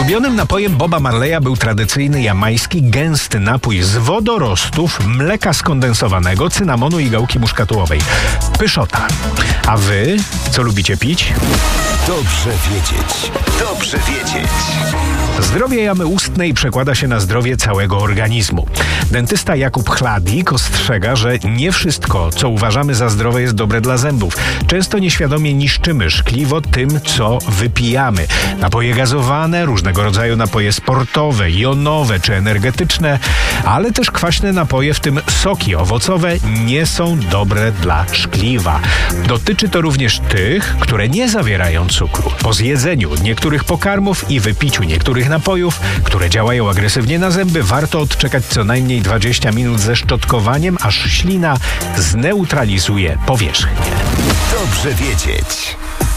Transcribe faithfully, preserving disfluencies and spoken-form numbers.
Ulubionym napojem Boba Marleya był tradycyjny jamański gęsty napój z wodorostów, mleka skondensowanego, cynamonu i gałki muszkatułowej. Pyszota. A wy co lubicie pić? Dobrze wiedzieć. Dobrze wiedzieć. Zdrowie jamy ustnej przekłada się na zdrowie całego organizmu. Dentysta Jakub Chladik ostrzega, że nie wszystko, co uważamy za zdrowe, jest dobre dla zębów. Często nieświadomie niszczymy szkliwo tym, co wypijamy. Napoje gazowane, różnego rodzaju napoje sportowe, jonowe czy energetyczne, ale też kwaśne napoje, w tym soki owocowe, nie są dobre dla szkliwa. Dotyczy to również tych, które nie zawierają cukru. Po zjedzeniu niektórych pokarmów i wypiciu niektórych napojów, które działają agresywnie na zęby, warto odczekać co najmniej dwadzieścia minut ze szczotkowaniem, aż ślina zneutralizuje powierzchnię. Dobrze wiedzieć.